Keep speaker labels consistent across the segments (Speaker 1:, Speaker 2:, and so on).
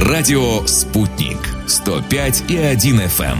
Speaker 1: Радио «Спутник» 105,1 FM.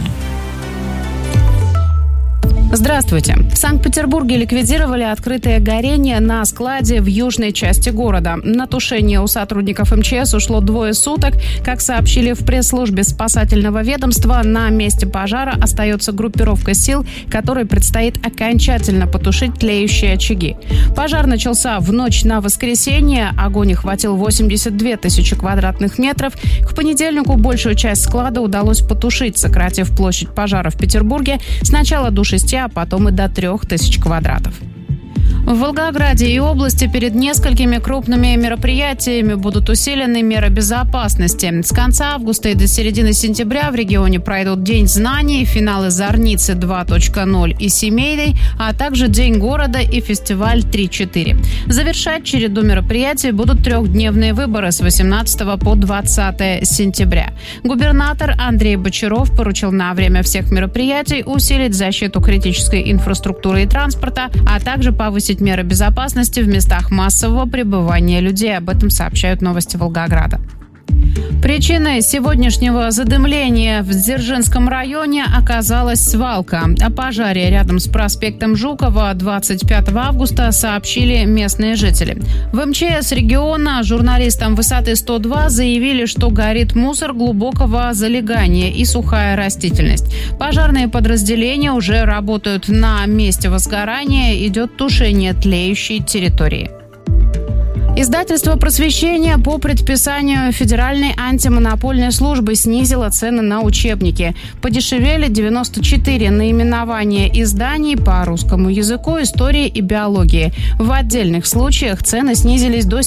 Speaker 2: Здравствуйте. В Санкт-Петербурге ликвидировали открытое горение на складе в южной части города. На тушение у сотрудников МЧС ушло 2 суток. Как сообщили в пресс-службе спасательного ведомства, на месте пожара остается группировка сил, которой предстоит окончательно потушить тлеющие очаги. Пожар начался в ночь на воскресенье. Огонь охватил 82 тысячи квадратных метров. К понедельнику большую часть склада удалось потушить, сократив площадь пожара в Петербурге сначала до 6, а потом и до 3000 квадратов. В Волгограде и области перед несколькими крупными мероприятиями будут усилены меры безопасности. С конца августа и до середины сентября в регионе пройдут День знаний, финалы Зорницы 2.0 и семейный, а также День города и фестиваль 3-4. Завершать череду мероприятий будут 3-дневные выборы с 18 по 20 сентября. Губернатор Андрей Бочаров поручил на время всех мероприятий усилить защиту критической инфраструктуры и транспорта, а также повысить меры безопасности в местах массового пребывания людей. Об этом сообщают новости Волгограда. Причиной сегодняшнего задымления в Дзержинском районе оказалась свалка. О пожаре рядом с проспектом Жукова 25 августа сообщили местные жители. В МЧС региона журналистам высоты 102 заявили, что горит мусор глубокого залегания и сухая растительность. Пожарные подразделения уже работают на месте возгорания, идет тушение тлеющей территории. Издательство «Просвещение» по предписанию Федеральной антимонопольной службы снизило цены на учебники. Подешевели 94 наименования изданий по русскому языку, истории и биологии. В отдельных случаях цены снизились до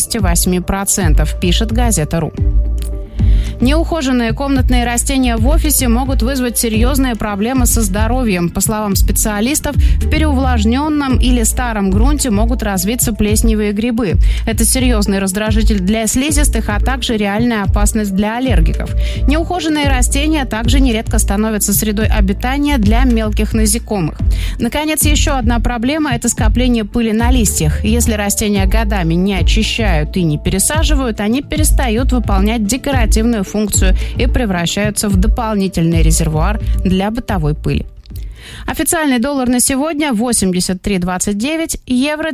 Speaker 2: 78%, пишет газета.ру. Неухоженные комнатные растения в офисе могут вызвать серьезные проблемы со здоровьем. По словам специалистов, в переувлажненном или старом грунте могут развиться плесневые грибы. Это серьезный раздражитель для слизистых, а также реальная опасность для аллергиков. Неухоженные растения также нередко становятся средой обитания для мелких насекомых. Наконец, еще одна проблема – это скопление пыли на листьях. Если растения годами не очищают и не пересаживают, они перестают выполнять декоративную функцию и превращаются в дополнительный резервуар для бытовой пыли. Официальный доллар на сегодня 83.29, евро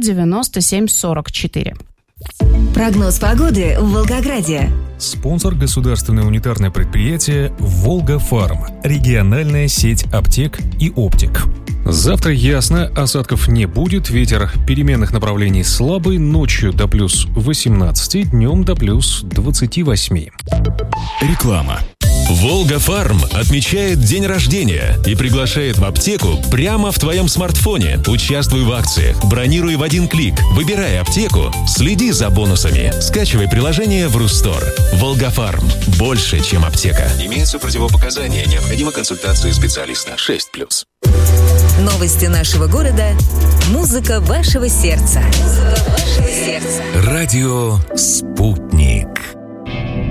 Speaker 2: 97.44.
Speaker 3: Прогноз погоды в Волгограде.
Speaker 4: Спонсор — государственное унитарное предприятие «Волга-Фарм», региональная сеть аптек и оптик. Завтра ясно, осадков не будет, ветер переменных направлений слабый, ночью до плюс 18, днем до плюс 28.
Speaker 1: Реклама. «Волга-Фарм» отмечает день рождения и приглашает в аптеку прямо в твоем смартфоне. Участвуй в акциях, бронируй в один клик, выбирай аптеку, следи за бонусами. Скачивай приложение в Рустор. «Волга-Фарм» – больше, чем аптека. Имеются противопоказания, необходима консультация специалиста. 6+.
Speaker 3: Новости нашего города. Музыка вашего сердца.
Speaker 1: Радио «Спутник».